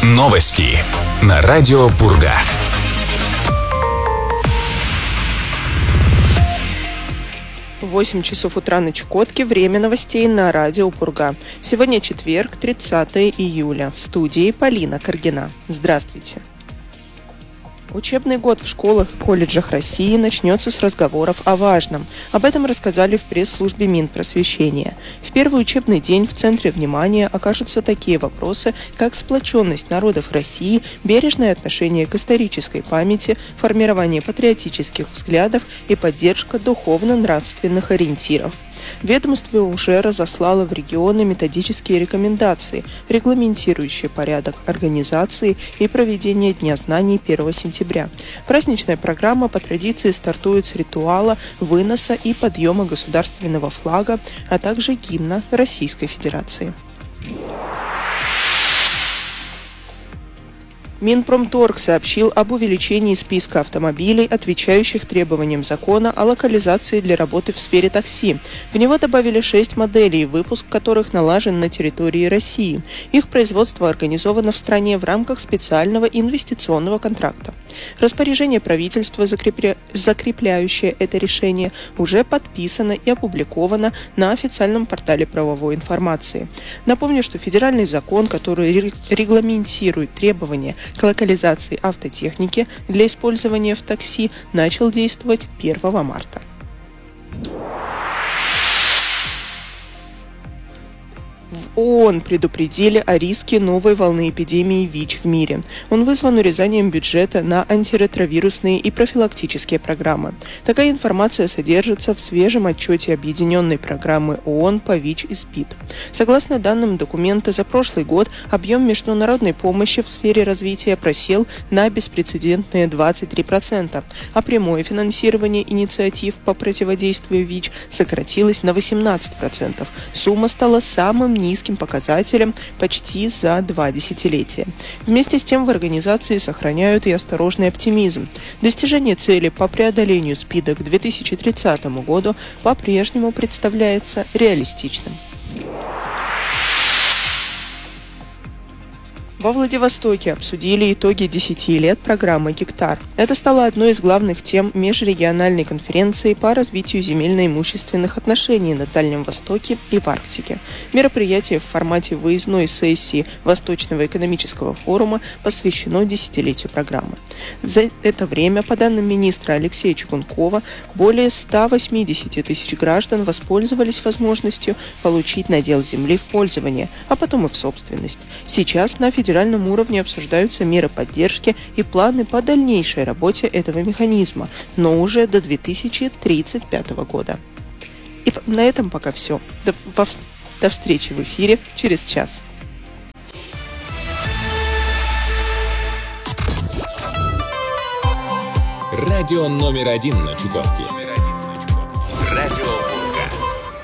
Новости на радио Пурга. 8 часов утра на Чукотке. Время новостей на радио Пурга. Сегодня четверг, 30 июля. В студии Полина Каргина. Здравствуйте. Учебный год в школах и колледжах России начнется с разговоров о важном. Об этом рассказали в пресс-службе Минпросвещения. В первый учебный день в центре внимания окажутся такие вопросы, как сплоченность народов России, бережное отношение к исторической памяти, формирование патриотических взглядов и поддержка духовно-нравственных ориентиров. Ведомство уже разослало в регионы методические рекомендации, регламентирующие порядок организации и проведения Дня знаний 1 сентября. Праздничная программа по традиции стартует с ритуала выноса и подъема государственного флага, а также гимна Российской Федерации. Минпромторг сообщил об увеличении списка автомобилей, отвечающих требованиям закона о локализации для работы в сфере такси. В него добавили 6 моделей, выпуск которых налажен на территории России. Их производство организовано в стране в рамках специального инвестиционного контракта. Распоряжение правительства, закрепляющее это решение, уже подписано и опубликовано на официальном портале правовой информации. Напомню, что федеральный закон, который регламентирует требования к локализации автотехники для использования в такси, начал действовать 1 марта. В ООН предупредили о риске новой волны эпидемии ВИЧ в мире. Он вызван урезанием бюджета на антиретровирусные и профилактические программы. Такая информация содержится в свежем отчете Объединенной программы ООН по ВИЧ и СПИД. Согласно данным документа, за прошлый год объем международной помощи в сфере развития просел на беспрецедентные 23%, а прямое финансирование инициатив по противодействию ВИЧ сократилось на 18%. Сумма стала самым низким показателем почти за 2 десятилетия. Вместе с тем в организации сохраняют и осторожный оптимизм. Достижение цели по преодолению СПИДа к 2030 году по-прежнему представляется реалистичным. Во Владивостоке обсудили итоги 10 лет программы «Гектар». Это стало одной из главных тем межрегиональной конференции по развитию земельно-имущественных отношений на Дальнем Востоке и в Арктике. Мероприятие в формате выездной сессии Восточного экономического форума посвящено десятилетию программы. За это время, по данным министра Алексея Чугункова, более 180 тысяч граждан воспользовались возможностью получить надел земли в пользование, а потом и в собственность. Сейчас на федеральном уровне обсуждаются меры поддержки и планы по дальнейшей работе этого механизма, но уже до 2035 года. И на этом пока все. До встречи в эфире через час. Радио номер 1 на Чукотке. Радио